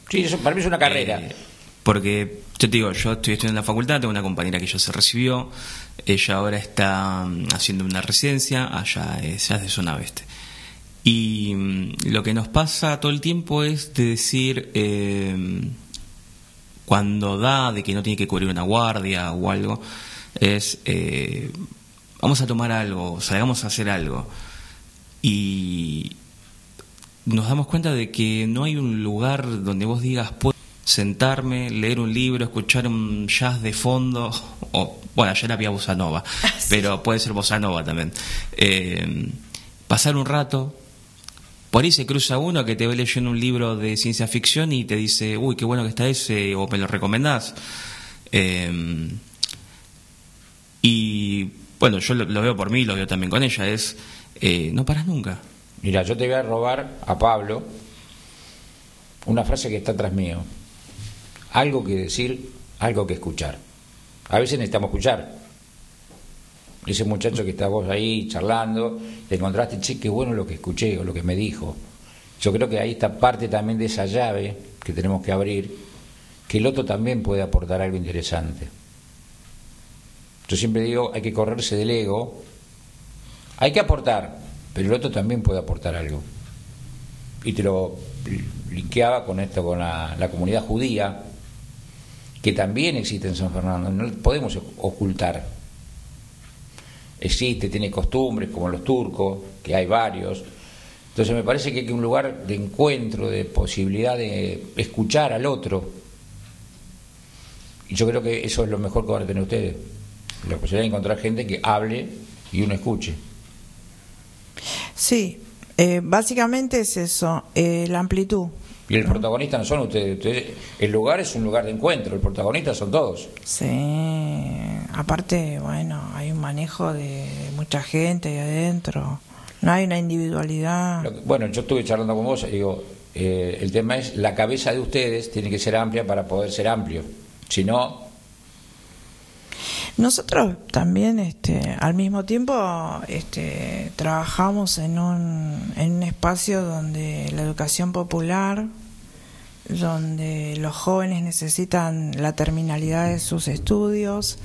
Sí, eso para mí es una carrera. Porque, yo te digo, yo estoy estudiando en la facultad, tengo una compañera que ya se recibió, ella ahora está haciendo una residencia, allá es de zona oeste. Y lo que nos pasa todo el tiempo es de decir, cuando da de que no tiene que cubrir una guardia o algo, es, vamos a tomar algo, salgamos a hacer algo. Y nos damos cuenta de que no hay un lugar donde vos digas, puedo sentarme, leer un libro, escuchar un jazz de fondo, o bueno, ayer había bossa nova, pero puede ser bossa nova también. Pasar un rato, por ahí se cruza uno que te ve leyendo un libro de ciencia ficción y te dice, uy, qué bueno que está ese, o me lo recomendás. Y bueno, yo lo veo por mí, lo veo también con ella, es, no paras nunca. Mira, yo te voy a robar a Pablo una frase que está atrás mío. Algo que decir, algo que escuchar. A veces necesitamos escuchar. Ese muchacho que está vos ahí charlando, te encontraste, che, qué bueno lo que escuché o lo que me dijo. Yo creo que ahí está parte también de esa llave que tenemos que abrir, que el otro también puede aportar algo interesante. Yo siempre digo, hay que correrse del ego, hay que aportar, pero el otro también puede aportar algo. Y te lo linkeaba con esto, con la comunidad judía, que también existe en San Fernando, no podemos ocultar. Existe, tiene costumbres como los turcos, que hay varios. Entonces me parece que hay un lugar de encuentro, de posibilidad de escuchar al otro. Y yo creo que eso es lo mejor que van a tener ustedes, la posibilidad de encontrar gente que hable y uno escuche. Sí, básicamente es eso, la amplitud. Y el protagonista no son ustedes, el lugar es un lugar de encuentro, el protagonista son todos. Sí, aparte, bueno, hay un manejo de mucha gente ahí adentro, no hay una individualidad. Bueno, yo estuve charlando con vos y digo, el tema es, la cabeza de ustedes tiene que ser amplia para poder ser amplio, si no... Nosotros también, al mismo tiempo, trabajamos en un espacio donde la educación popular, donde los jóvenes necesitan la terminalidad de sus estudios.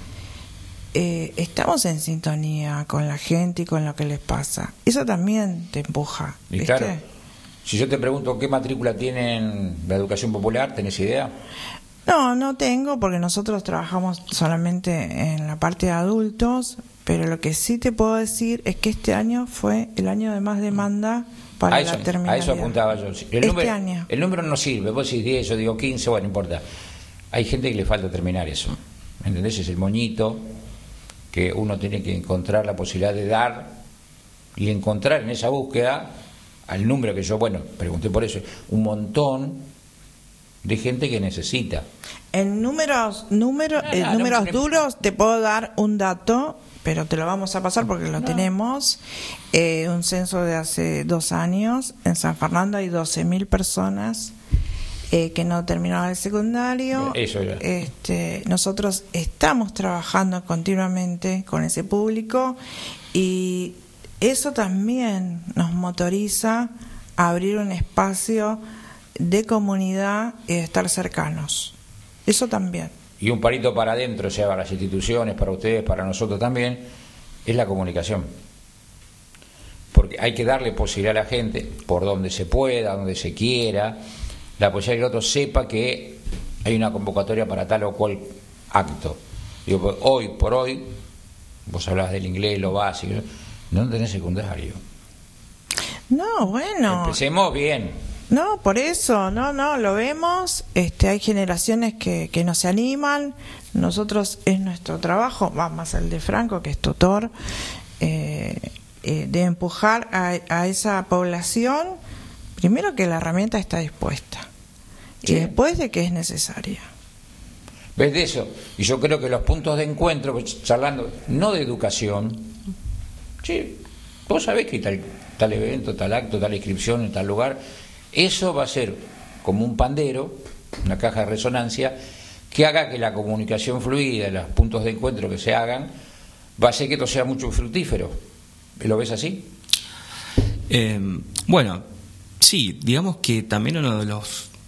Estamos en sintonía con la gente y con lo que les pasa. Eso también te empuja, y ¿viste? claro, si yo te pregunto qué matrícula tienen la educación popular, ¿tenés idea? No, no tengo, porque nosotros trabajamos solamente en la parte de adultos, pero lo que sí te puedo decir es que este año fue el año de más demanda para la terminalidad. A eso apuntaba yo. Año. El número no sirve, vos decís 10, yo digo 15, bueno, no importa. Hay gente que le falta terminar eso, ¿entendés? Es el moñito que uno tiene que encontrar la posibilidad de dar y encontrar en esa búsqueda al número que yo, bueno, pregunté por eso, un montón de gente que necesita. En números duros te puedo dar un dato, pero te lo vamos a pasar porque lo tenemos. Un censo de hace 2 años. En San Fernando hay 12.000 personas que no terminaron el secundario. Eso ya. Nosotros estamos trabajando continuamente con ese público y eso también nos motoriza a abrir un espacio de comunidad y de estar cercanos. Eso también. Y un palito para adentro, o sea, para las instituciones, para ustedes, para nosotros también, es la comunicación. Porque hay que darle posibilidad a la gente, por donde se pueda, donde se quiera, la posibilidad que el otro sepa que hay una convocatoria para tal o cual acto. Digo, pues, hoy por hoy, vos hablabas del inglés, lo básico, no tenés secundario. No, bueno. Empecemos bien. No, por eso, no, lo vemos. Hay generaciones que no se animan. Nosotros es nuestro trabajo, va más el de Franco, que es tutor, de empujar a esa población, primero que la herramienta está dispuesta, sí, y después de que es necesaria. ¿Ves de eso? Y yo creo que los puntos de encuentro, pues, charlando, no de educación, sí, vos sabés que tal evento, tal acto, tal inscripción en tal lugar, eso va a ser como un pandero, una caja de resonancia, que haga que la comunicación fluida, los puntos de encuentro que se hagan, va a hacer que esto sea mucho fructífero. ¿Lo ves así? Bueno, sí, digamos que también uno de los